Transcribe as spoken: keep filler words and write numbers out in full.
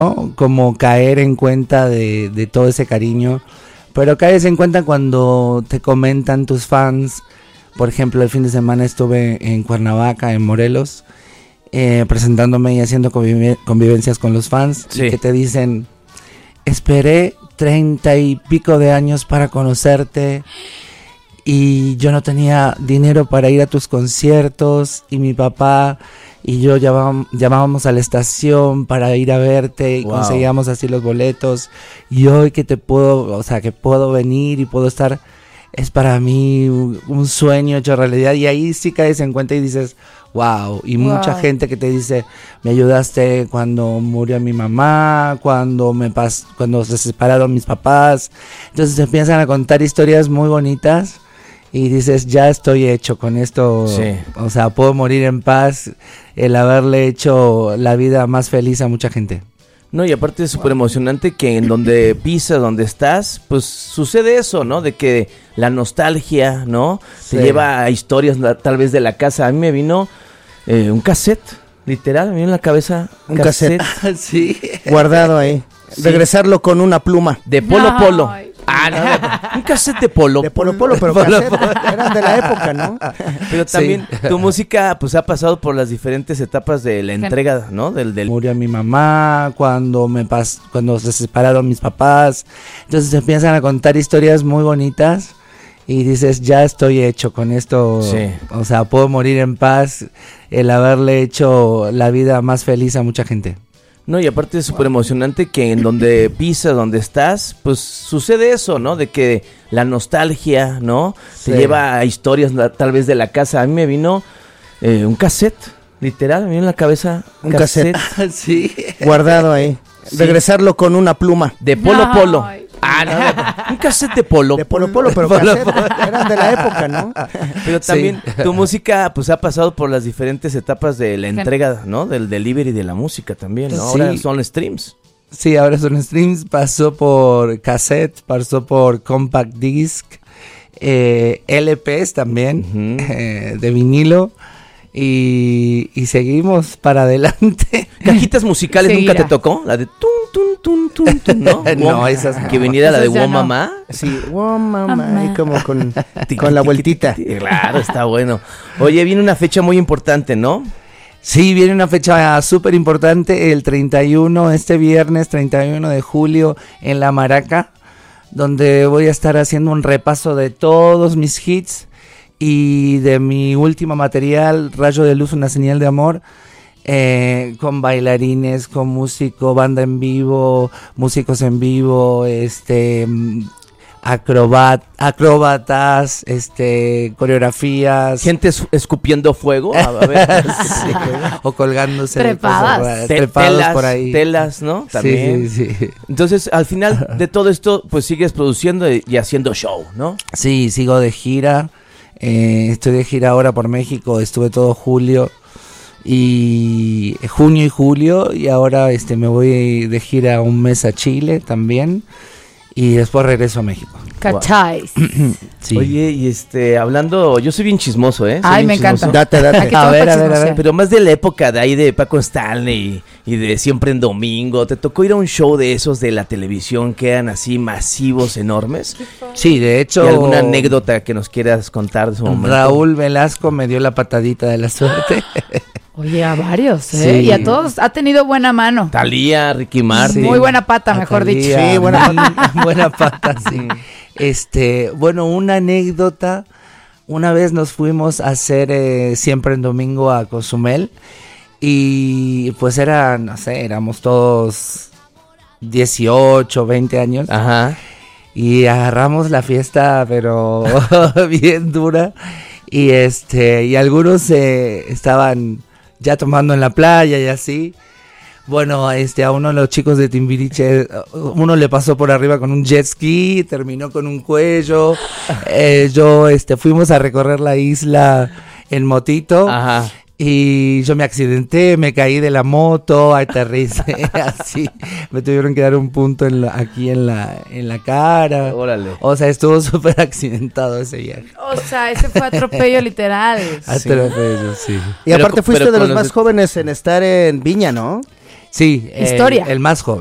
¿no? Como caer en cuenta de, de todo ese cariño, pero caes en cuenta cuando te comentan tus fans. Por ejemplo, el fin de semana estuve en Cuernavaca, en Morelos, eh, presentándome y haciendo conviv- convivencias con los fans, sí. que te dicen, esperé treinta y pico de años para conocerte y yo no tenía dinero para ir a tus conciertos y mi papá y yo llamábamos, llamábamos a la estación para ir a verte y wow. conseguíamos así los boletos y hoy que te puedo, o sea, que puedo venir y puedo estar, es para mí un sueño hecho realidad. Y ahí sí caes en cuenta y dices, wow. Y wow. mucha gente que te dice, me ayudaste cuando murió mi mamá, cuando me pas- cuando se separaron mis papás. Entonces te empiezan a contar historias muy bonitas y dices, ya estoy hecho con esto. Sí. O sea, puedo morir en paz, el haberle hecho la vida más feliz a mucha gente. No, y aparte es súper emocionante que en donde pisas, donde estás, pues sucede eso, ¿no? De que la nostalgia, ¿no? Sí. Te lleva a historias tal vez de la casa. A mí me vino eh, un cassette, literal, me vino en la cabeza un cassette, cassette. Sí. guardado ahí. Sí. Regresarlo con una pluma. De Polo Polo. Ay. Ah, no, un cassette de Polo. De Polo Polo, pero Polo, cassette, Polo. Eran de la época, ¿no? Pero también sí. tu música pues ha pasado por las diferentes etapas de la entrega, ¿no? Del, del... Murió mi mamá, cuando me pas- cuando se separaron mis papás. Entonces te empiezan a contar historias muy bonitas y dices, ya estoy hecho con esto. Sí. O sea, puedo morir en paz, el haberle hecho la vida más feliz a mucha gente. No, y aparte es súper emocionante que en donde pisas, donde estás, pues sucede eso, ¿no? De que la nostalgia, ¿no? Te sí. lleva a historias tal vez de la casa. A mí me vino eh, un cassette, literal, me vino en la cabeza un cassette, cassette. Sí. guardado ahí. Sí. Regresarlo con una pluma. De Polo Polo. Ah, no, un cassette de Polo. De Polo Polo, pero Polo, cassette, Polo. eran de la época, ¿no? Pero también sí. tu música pues ha pasado por las diferentes etapas de la entrega, ¿no? Del delivery de la música también, ¿no? Ahora sí. son streams. Sí, ahora son streams, pasó por cassette, pasó por compact disc, eh, L Ps también, uh-huh. eh, de vinilo. Y, y seguimos para adelante. ¿Cajitas musicales Seguirá. nunca te tocó? La de tun, tun, tun, tun, tun, ¿no? No, esas no. Que viniera la de Esas ya Wow no. Mamá. Sí, wow, mamá, Mamá. y como con, con la vueltita. Claro, está bueno. Oye, viene una fecha muy importante, ¿no? Sí, viene una fecha súper importante, el treinta y uno, este viernes treinta y uno de julio en La Maraca, donde voy a estar haciendo un repaso de todos mis hits y de mi último material, Rayo de Luz, una señal de amor, eh, con bailarines, con músico, banda en vivo, músicos en vivo, este, acrobat, acróbatas, este, coreografías. Gente es- escupiendo fuego. A a ver. Sí, o colgándose de Trepadas. cosas, Te- trepados telas, por ahí. telas, ¿no? También. Sí, sí, sí. Entonces, al final de todo esto, pues sigues produciendo y y haciendo show, ¿no? Sí, sigo de gira. Eh, estoy de gira ahora por México. Estuve todo julio y junio y julio y ahora este me voy de gira un mes a Chile también y después regreso a México. ¿Cacháis? Sí. Oye, y este, hablando, yo soy bien chismoso, ¿eh? Soy Ay, bien me chismoso. encanta. Date, date. Aquí A todo ver, para a ver, a ver. chismosear. Pero más de la época de ahí de Paco Stanley y de Siempre en Domingo. ¿Te tocó ir a un show de esos de la televisión que eran así masivos, enormes? Sí, de hecho. ¿Y alguna anécdota que nos quieras contar de su momento? Raúl Velasco me dio la patadita de la suerte. Oye, a varios, ¿eh? Sí. Y a todos ha tenido buena mano. Talía, Ricky Martin. Muy buena pata, mejor dicho. Atalía, Sí, buena buena, buena pata, sí. Este, bueno, una anécdota. Una vez nos fuimos a hacer eh, Siempre en Domingo a Cozumel y pues era, no sé, éramos todos dieciocho, veinte años Ajá. y agarramos la fiesta, pero bien dura y este y algunos eh, estaban ya tomando en la playa y así. Bueno, este, a uno de los chicos de Timbiriche, uno le pasó por arriba con un jet ski, terminó con un cuello. Eh, yo, este, fuimos a recorrer la isla en motito. Ajá. Y yo me accidenté, me caí de la moto, aterricé así. Me tuvieron que dar un punto en la, aquí en la, en la cara. Órale. O sea, estuvo súper accidentado ese viaje. O sea, ese fue atropello literal. Atropello, sí. Y Pero aparte con- fuiste pero de con los los más de- jóvenes en estar en Viña, ¿no? Sí, el- Historia. El, más joven.